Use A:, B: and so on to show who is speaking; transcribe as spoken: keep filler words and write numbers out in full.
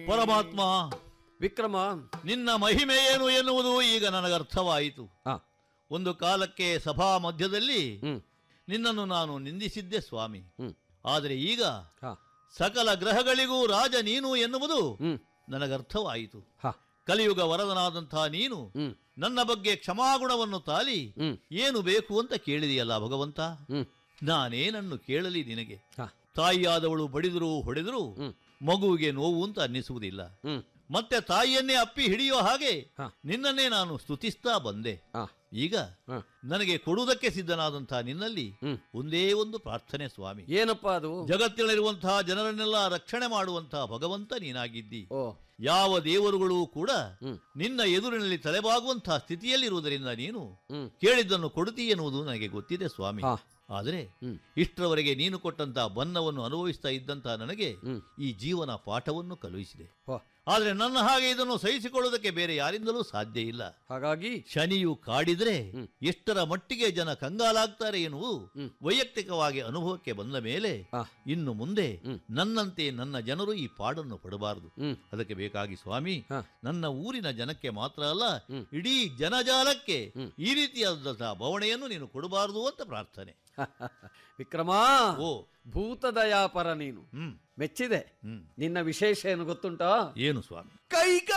A: ಪರಮಾತ್ಮ
B: ವಿಕ್ರಮ,
A: ನಿನ್ನ ಮಹಿಮೆ ಏನು ಎನ್ನುವುದು ಈಗ ನನಗರ್ಥವಾಯಿತು.
B: ಆ,
A: ಒಂದು ಕಾಲಕ್ಕೆ ಸಭಾ ಮಧ್ಯದಲ್ಲಿ
B: ಹ್ಮ್
A: ನಿನ್ನನ್ನು ನಾನು ನಿಂದಿಸಿದ್ದೆ ಸ್ವಾಮಿ.
B: ಹ್ಮ್
A: ಆದರೆ ಈಗ
B: ಹಾ
A: ಸಕಲ ಗ್ರಹಗಳಿಗೂ ರಾಜ ನೀನು ಎನ್ನುವುದು
B: ಹ್ಮ್
A: ನನಗರ್ಥವಾಯಿತು.
B: ಹಾ
A: ಕಲಿಯುಗ ವರದನಾದಂತಹ ನೀನು
B: ಹ್ಮ್
A: ನನ್ನ ಬಗ್ಗೆ ಕ್ಷಮಾಗುಣವನ್ನು ತಾಲಿ
B: ಹ್ಮ್
A: ಏನು ಬೇಕು ಅಂತ ಕೇಳಿದೆಯಲ್ಲ ಭಗವಂತ.
B: ಹ್ಮ್
A: ನಾನೇನನ್ನು ಕೇಳಲಿ ನಿನಗೆ?
B: ಹಾ
A: ತಾಯಿಯಾದವಳು ಬಡಿದರೂ ಹೊಡೆದರೂ
B: ಹ್ಮ್
A: ಮಗುವಿಗೆ ನೋವು ಅಂತ ಅನ್ನಿಸುವುದಿಲ್ಲ.
B: ಹ್ಮ್
A: ಮತ್ತೆ ತಾಯಿಯನ್ನೇ ಅಪ್ಪಿ ಹಿಡಿಯೋ ಹಾಗೆ
B: ಹಾ.
A: ನಿನ್ನನ್ನೇ ನಾನು ಸ್ತುತಿಸ್ತಾ ಬಂದೆ.
B: ಆ,
A: ಈಗ
B: ಹಾ.
A: ನನಗೆ ಕೊಡುವುದಕ್ಕೆ ಸಿದ್ಧನಾದಂತಹ ನಿನ್ನಲ್ಲಿ
B: ಹ್ಮ್
A: ಒಂದೇ ಒಂದು ಪ್ರಾರ್ಥನೆ ಸ್ವಾಮಿ.
B: ಏನಪ್ಪ ಅದು?
A: ಜಗತ್ತಿನಲ್ಲಿರುವಂತಹ ಜನರನ್ನೆಲ್ಲ ರಕ್ಷಣೆ ಮಾಡುವಂತಹ ಭಗವಂತ ನೀನಾಗಿದ್ದಿ.
B: ಓ,
A: ಯಾವ ದೇವರುಗಳು ಕೂಡ
B: ಹ್ಮ್
A: ನಿನ್ನ ಎದುರಿನಲ್ಲಿ ತಲೆಬಾಗುವಂತಹ ಸ್ಥಿತಿಯಲ್ಲಿರುವುದರಿಂದ ನೀನು
B: ಹ್ಮ್
A: ಕೇಳಿದ್ದನ್ನು ಕೊಡುತ್ತಿ ಎನ್ನುವುದು ನನಗೆ ಗೊತ್ತಿದೆ ಸ್ವಾಮಿ.
B: ಹಾ.
A: ಆದರೆ
B: ಹ್ಮ್
A: ಇಷ್ಟರವರೆಗೆ ನೀನು ಕೊಟ್ಟಂತಹ ಬನ್ನವನ್ನು ಅನುಭವಿಸ್ತಾ ಇದ್ದಂತಹ ನನಗೆ
B: ಹ್ಮ್
A: ಈ ಜೀವನ ಪಾಠವನ್ನು ಕಳುಹಿಸಿದೆ.
B: ಹೋ,
A: ಆದರೆ ನನ್ನ ಹಾಗೆ ಇದನ್ನು ಸಹಿಸಿಕೊಳ್ಳುವುದಕ್ಕೆ ಬೇರೆ ಯಾರಿಂದಲೂ ಸಾಧ್ಯ ಇಲ್ಲ.
B: ಹಾಗಾಗಿ
A: ಶನಿಯು ಕಾಡಿದ್ರೆ
B: ಹ್ಮ್.
A: ಎಷ್ಟರ ಮಟ್ಟಿಗೆ ಜನ ಕಂಗಾಲಾಗ್ತಾರೆ ಎನ್ನುವುದು
B: ಹ್ಮ್.
A: ವೈಯಕ್ತಿಕವಾಗಿ ಅನುಭವಕ್ಕೆ ಬಂದ ಮೇಲೆ
B: ಆ,
A: ಇನ್ನು ಮುಂದೆ
B: ಹ್ಮ್.
A: ನನ್ನಂತೆ ನನ್ನ ಜನರು ಈ ಪಾಡನ್ನು ಪಡಬಾರದು.
B: ಹ್ಮ್
A: ಅದಕ್ಕೆ ಬೇಕಾಗಿ ಸ್ವಾಮಿ
B: ಹಾ.
A: ನನ್ನ ಊರಿನ ಜನಕ್ಕೆ ಮಾತ್ರ ಅಲ್ಲ,
B: ಹ್ಮ್.
A: ಇಡೀ ಜನಜಾಲಕ್ಕೆ
B: ಹ್ಮ್.
A: ಈ ರೀತಿಯಾದಂತಹ ಬವಣೆಯನ್ನು ನೀನು ಕೊಡಬಾರದು ಅಂತ ಪ್ರಾರ್ಥನೆ.
B: ವಿಕ್ರಮ,
A: ಓ
B: ಭೂತದಯಾಪರ ನೀನು.
A: ಹ್ಮ್
B: ಮೆಚ್ಚಿದೆ.
A: ಹ್ಮ್
B: ನಿನ್ನ ವಿಶೇಷ ಏನು ಗೊತ್ತುಂಟಾ?
A: ಏನು ಸ್ವಾಮಿ?
B: ಕೈಕ